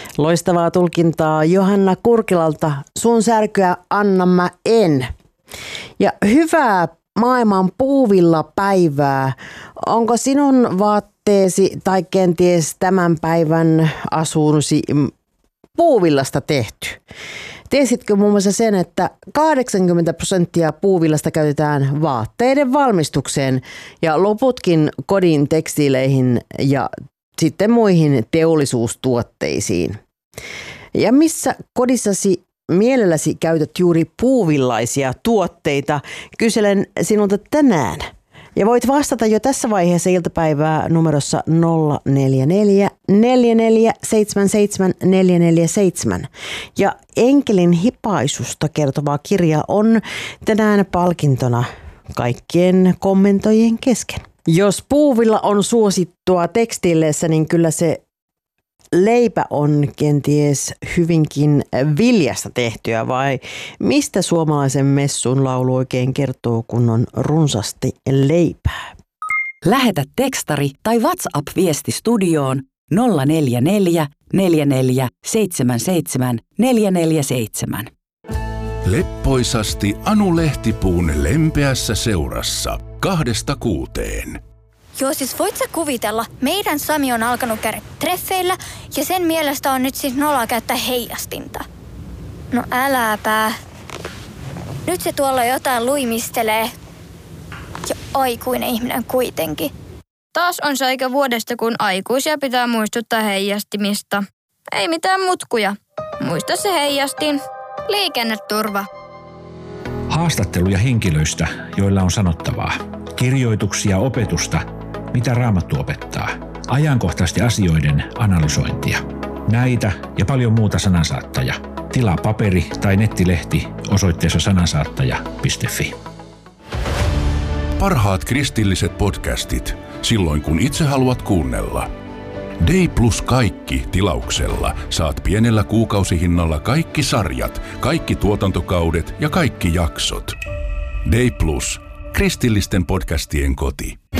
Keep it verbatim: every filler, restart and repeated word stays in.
Loistavaa tulkintaa Johanna Kurkilalta. Sun särkyä anna mä en. Ja hyvää maailman puuvilla päivää. Onko sinun vaatteesi tai kenties tämän päivän asuusi puuvillasta tehty? Tiesitkö muun muassa sen, että kahdeksankymmentä prosenttia puuvillasta käytetään vaatteiden valmistukseen ja loputkin kodin tekstiileihin ja sitten muihin teollisuustuotteisiin? Ja missä kodissasi mielelläsi käytät juuri puuvillaisia tuotteita? Kyselen sinulta tänään. Ja voit vastata jo tässä vaiheessa iltapäivää numerossa nolla neljä neljä neljä neljä seitsemän seitsemän neljä neljä seitsemän. Ja Enkelin hipaisusta kertova kirja on tänään palkintona kaikkien kommentoijien kesken. Jos puuvilla on suosittua tekstiileissä, niin kyllä se leipä on kenties hyvinkin viljasta tehtyä, vai mistä suomalaisen messun laulu oikein kertoo, kun on runsasti leipää? Lähetä tekstari tai WhatsApp-viesti studioon nolla neljä neljä neljä neljä seitsemän seitsemän neljä neljä seitsemän. Leppoisasti Anu Lehtipuun lempeässä seurassa kahdesta kuuteen. Joo, siis voit sä kuvitella, meidän Sami on alkanut käydä treffeillä ja sen mielestä on nyt siis noloa käyttää heijastinta. No äläpä. Nyt se tuolla jotain luimistelee. Ja aikuinen ihminen kuitenkin. Taas on se aika vuodesta, kun aikuisia pitää muistuttaa heijastimista. Ei mitään mutkuja. Muista se heijastin. Liikenneturva. Haastatteluja henkilöistä, joilla on sanottavaa. Kirjoituksia opetusta, mitä Raamattu opettaa. Ajankohtaisten asioiden analysointia. Näitä ja paljon muuta Sanansaattaja. Tilaa paperi- tai nettilehti osoitteessa sanansaattaja piste fi. Parhaat kristilliset podcastit, silloin kun itse haluat kuunnella. Day Plus kaikki tilauksella saat pienellä kuukausihinnalla kaikki sarjat, kaikki tuotantokaudet ja kaikki jaksot. Day Plus, kristillisten podcastien koti.